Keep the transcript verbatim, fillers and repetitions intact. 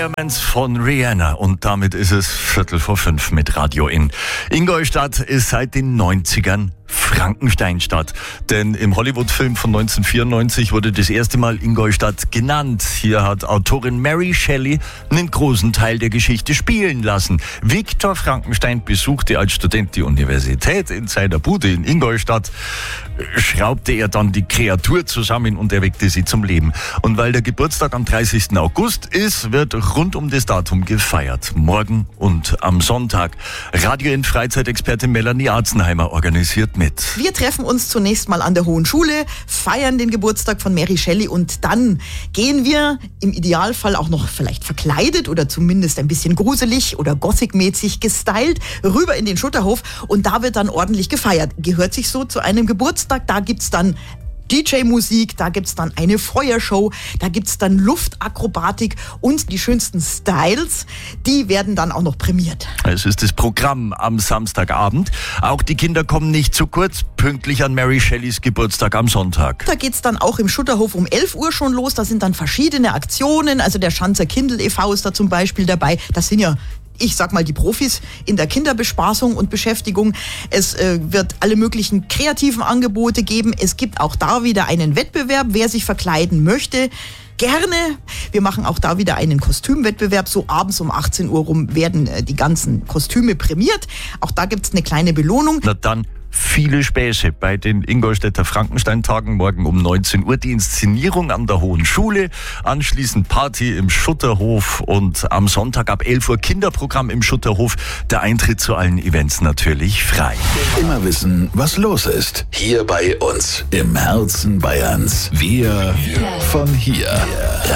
Diamonds von Rihanna. Und damit ist es Viertel vor fünf mit Radio in. Ingolstadt ist seit den neunzigern Frankensteinstadt. Denn im Hollywood-Film von neunzehnhundertvierundneunzig wurde das erste Mal Ingolstadt genannt. Hier hat Autorin Mary Shelley einen großen Teil der Geschichte spielen lassen. Viktor Frankenstein besuchte als Student die Universität. In seiner Bude in Ingolstadt schraubte er dann die Kreatur zusammen und erweckte sie zum Leben. Und weil der Geburtstag am dreißigsten August ist, wird rund um das Datum gefeiert. Morgen und am Sonntag. Radio in Freizeitexpertin Melanie Arzenheimer organisiert mit. Wir treffen uns zunächst mal an der Hohen Schule, feiern den Geburtstag von Mary Shelley und dann gehen wir im Idealfall auch noch vielleicht verkleidet oder zumindest ein bisschen gruselig oder gothic-mäßig gestylt rüber in den Schutterhof und da wird dann ordentlich gefeiert. Gehört sich so zu einem Geburtstag, da gibt's dann D J-Musik, da gibt's dann eine Feuershow, da gibt's dann Luftakrobatik und die schönsten Styles, die werden dann auch noch prämiert. Es ist das Programm am Samstagabend. Auch die Kinder kommen nicht zu kurz, pünktlich an Mary Shelleys Geburtstag am Sonntag. Da geht's dann auch im Schutterhof um elf Uhr schon los, da sind dann verschiedene Aktionen, also der Schanzer Kindl e V ist da zum Beispiel dabei, das sind ja ich sag mal, die Profis in der Kinderbespaßung und Beschäftigung. Es äh, wird alle möglichen kreativen Angebote geben. Es gibt auch da wieder einen Wettbewerb, wer sich verkleiden möchte. Gerne. Wir machen auch da wieder einen Kostümwettbewerb. So abends um achtzehn Uhr rum werden äh, die ganzen Kostüme prämiert. Auch da gibt's eine kleine Belohnung. Na dann viele Späße bei den Ingolstädter Frankenstein-Tagen. Morgen um neunzehn Uhr die Inszenierung an der Hohen Schule. Anschließend Party im Schutterhof und am Sonntag ab elf Uhr Kinderprogramm im Schutterhof. Der Eintritt zu allen Events natürlich frei. Immer wissen, was los ist. Hier bei uns im Herzen Bayerns. Wir von hier.